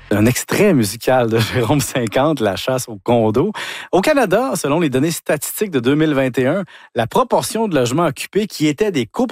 Un extrait musical de Jérôme 50, La chasse au condo. Au Canada, selon les données statistiques de 2021, la proportion de logements occupés qui étaient des